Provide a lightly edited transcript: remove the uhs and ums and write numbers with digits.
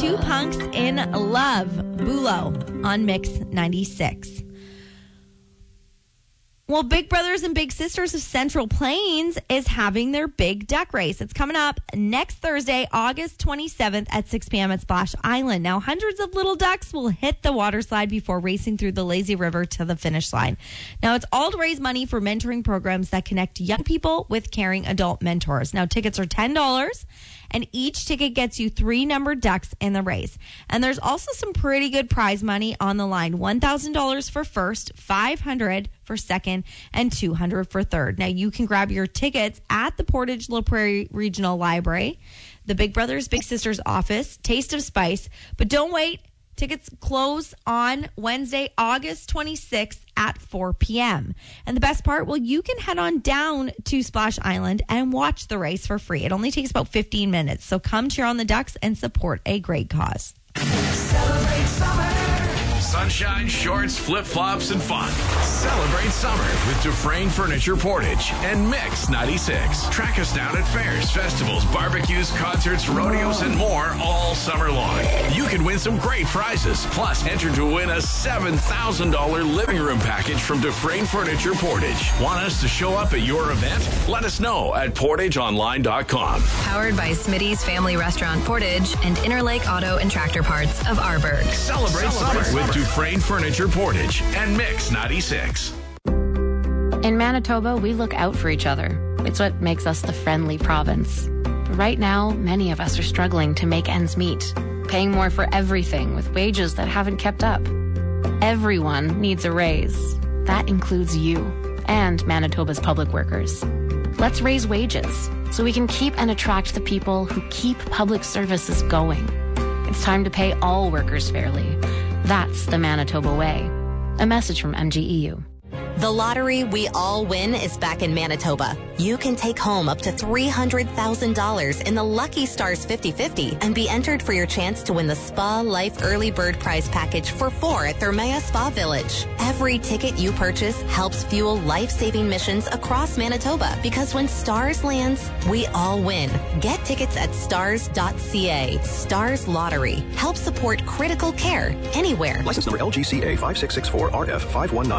Two Punks in Love, Bulo on Mix 96. Well, Big Brothers and Big Sisters of Central Plains is having their big duck race. It's coming up next Thursday, August 27th at 6 p.m. at Splash Island. Now, hundreds of little ducks will hit the water slide before racing through the lazy river to the finish line. Now, it's all to raise money for mentoring programs that connect young people with caring adult mentors. Now, tickets are $10. And each ticket gets you 3 numbered ducks in the race. And there's also some pretty good prize money on the line. $1,000 for first, $500 for second, and $200 for third. Now, you can grab your tickets at the Portage La Prairie Regional Library, the Big Brothers Big Sisters office, Taste of Spice. But don't wait. Tickets close on Wednesday, August 26th at 4 p.m. And the best part, well, you can head on down to Splash Island and watch the race for free. It only takes about 15 minutes. So come cheer on the Ducks and support a great cause. Celebrate summer. Sunshine, shorts, flip-flops, and fun. Celebrate summer with Dufresne Furniture Portage and Mix 96. Track us down at fairs, festivals, barbecues, concerts, rodeos, and more all summer long. You can win some great prizes. Plus, enter to win a $7,000 living room package from Dufresne Furniture Portage. Want us to show up at your event? Let us know at portageonline.com. Powered by Smitty's Family Restaurant Portage and Interlake Auto and Tractor Parts of Arborg. Celebrate summer with Dufresne Furniture Portage and Mix 96. In Manitoba, we look out for each other. It's what makes us the friendly province. But right now, many of us are struggling to make ends meet, paying more for everything with wages that haven't kept up. Everyone needs a raise. That includes you and Manitoba's public workers. Let's raise wages so we can keep and attract the people who keep public services going. It's time to pay all workers fairly. That's the Manitoba way. A message from MGEU. The lottery we all win is back in Manitoba. You can take home up to $300,000 in the Lucky Stars 50/50 and be entered for your chance to win the Spa Life Early Bird Prize Package for 4 at Thermea Spa Village. Every ticket you purchase helps fuel life-saving missions across Manitoba because when Stars lands, we all win. Get tickets at stars.ca. Stars Lottery. Help support critical care anywhere. License number LGCA 5664RF 519.